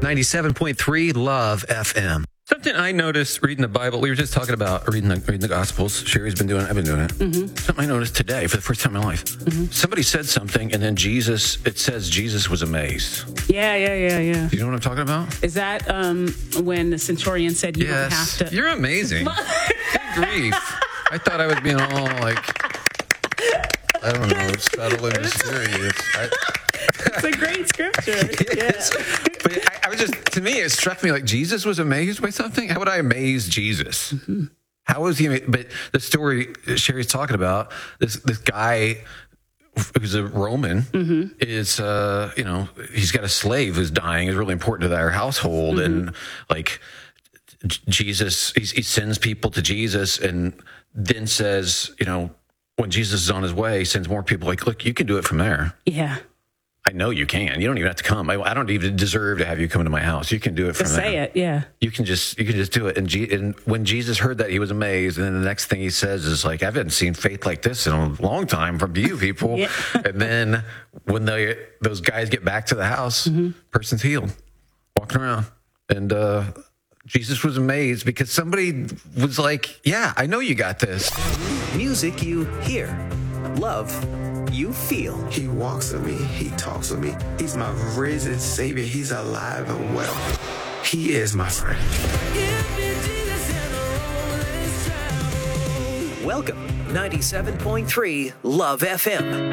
97.3 Love FM. Something I noticed reading the Bible, we were just talking about reading the Gospels. Sherry's been doing it, I've been doing it. Mm-hmm. Something I noticed today for the first time in my life. Mm-hmm. Somebody said something, and then it says Jesus was amazed. Yeah. Do you know what I'm talking about? Is that when the centurion said you don't have to... You're amazing. Good grief. I thought I was being all I don't know, subtle and mysterious. It's a great scripture. Yes. Yeah. But I was to me, it struck me like Jesus was amazed by something. How would I amaze Jesus? Mm-hmm. How was he amazed? But the story Sherry's talking about, this guy who's a Roman is, he's got a slave who's dying, is really important to their household. Mm-hmm. And Jesus, he sends people to Jesus and then says, when Jesus is on his way, he sends more people look, you can do it from there. Yeah. I know you can. You don't even have to come. I don't even deserve to have you come to my house. You can do it from there. Say it, yeah. You can just do it. And when Jesus heard that, he was amazed. And then the next thing he says is I haven't seen faith like this in a long time from you people. Yeah. And then when those guys get back to the house, person's healed, walking around. And Jesus was amazed because somebody was like, yeah, I know you got this. Music you hear. Love you feel. He walks with me. He talks with me. He's my risen Savior. He's alive and well. He is my friend. Welcome, 97.3 Love FM.